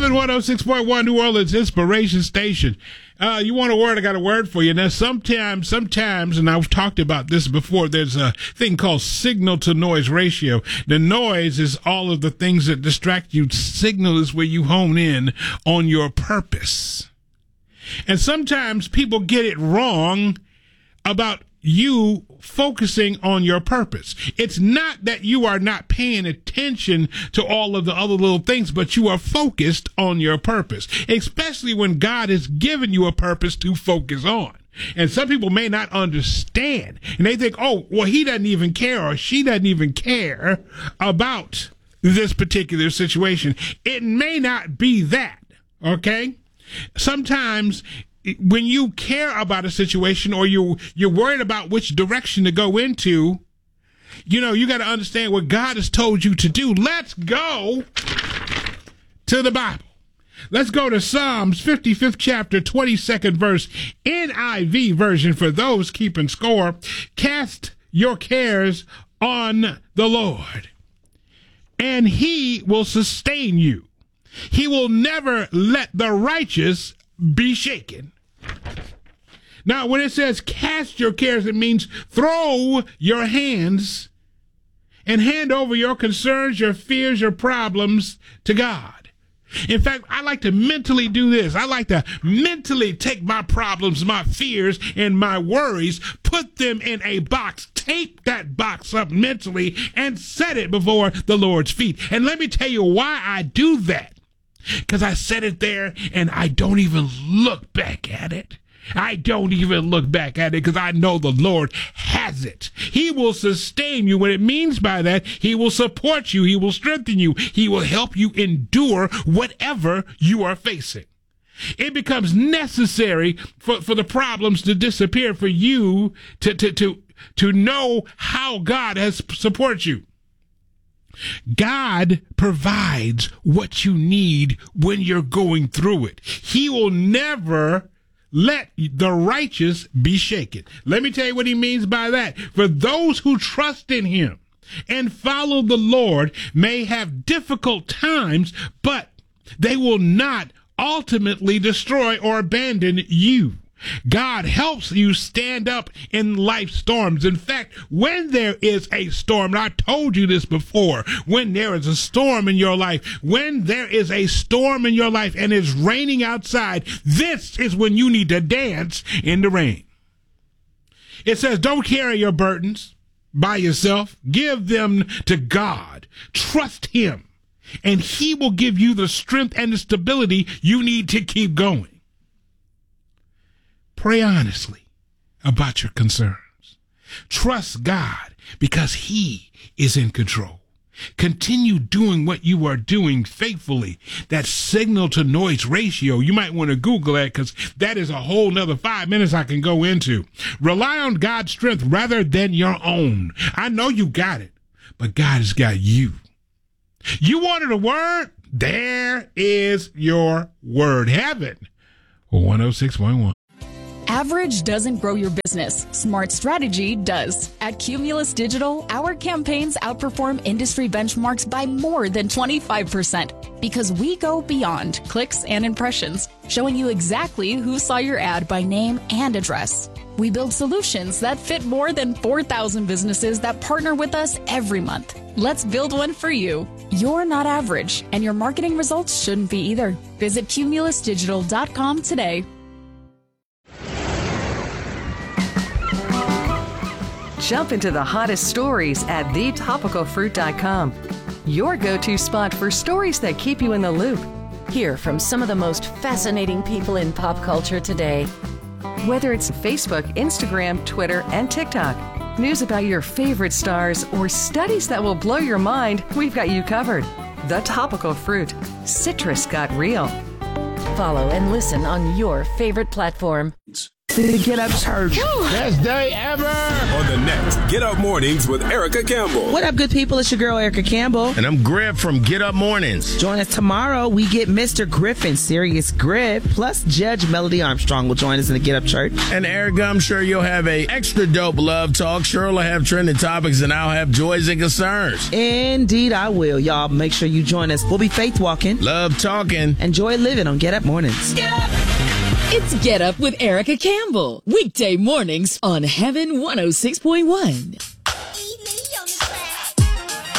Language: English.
FM 106.1 New Orleans Inspiration Station. You want a word? I got a word for you. Now, sometimes, and I've talked about this before, there's a thing called signal to noise ratio. The noise is all of the things that distract you. Signal is where you hone in on your purpose. And sometimes people get it wrong about you focusing on your purpose. It's not that you are not paying attention to all of the other little things, but you are focused on your purpose, especially when God has given you a purpose to focus on. And some people may not understand, and they think, oh, well, he doesn't even care or she doesn't even care about this particular situation. It may not be that, okay? Sometimes when you care about a situation or you're worried about which direction to go into, you got to understand what God has told you to do. Let's go to the Bible. Let's go to Psalms 55th chapter, 22nd verse, NIV version for those keeping score. Cast your cares on the Lord, and he will sustain you. He will never let the righteous be shaken. Now, when it says cast your cares, it means throw your hands and hand over your concerns, your fears, your problems to God. In fact, I like to mentally do this. I like to mentally take my problems, my fears, and my worries, put them in a box, tape that box up mentally, and set it before the Lord's feet. And let me tell you why I do that. Because I set it there and I don't even look back at it. I don't even look back at it because I know the Lord has it. He will sustain you. What it means by that, he will support you. He will strengthen you. He will help you endure whatever you are facing. It becomes necessary for the problems to disappear, for you to know how God has supported you. God provides what you need when you're going through it. He will never let the righteous be shaken. Let me tell you what he means by that. For those who trust in him and follow the Lord may have difficult times, but they will not ultimately destroy or abandon you. God helps you stand up in life's storms. In fact, when there is a storm, and I told you this before, when there is a storm in your life, when there is a storm in your life and it's raining outside, this is when you need to dance in the rain. It says, don't carry your burdens by yourself. Give them to God. Trust him, and he will give you the strength and the stability you need to keep going. Pray honestly about your concerns. Trust God because he is in control. Continue doing what you are doing faithfully. That signal to noise ratio, you might want to Google that because that is a whole nother 5 minutes I can go into. Rely on God's strength rather than your own. I know you got it, but God has got you. You wanted a word? There is your word. Heaven 106.1. Average doesn't grow your business. Smart strategy does. At Cumulus Digital, our campaigns outperform industry benchmarks by more than 25% because we go beyond clicks and impressions, showing you exactly who saw your ad by name and address. We build solutions that fit more than 4,000 businesses that partner with us every month. Let's build one for you. You're not average, and your marketing results shouldn't be either. Visit cumulusdigital.com today. Jump into the hottest stories at thetopicalfruit.com. Your go-to spot for stories that keep you in the loop. Hear from some of the most fascinating people in pop culture today. Whether it's Facebook, Instagram, Twitter, and TikTok, news about your favorite stars, or studies that will blow your mind, we've got you covered. The Topical Fruit. Citrus got real. Follow and listen on your favorite platform. The Get Up Church. Best day ever. On the next Get Up Mornings with Erica Campbell. What up, good people? It's your girl, Erica Campbell. And I'm Griff from Get Up Mornings. Join us tomorrow. We get Mr. Griffin, Serious Griff, plus Judge Melody Armstrong will join us in the Get Up Church. And Erica, I'm sure you'll have a extra dope love talk. Cheryl will have trending topics, and I'll have joys and concerns. Indeed, I will. Y'all make sure you join us. We'll be faith walking, love talking, and joy living on Get Up Mornings. Get up. It's Get Up with Erica Campbell. Weekday mornings on Heaven 106.1.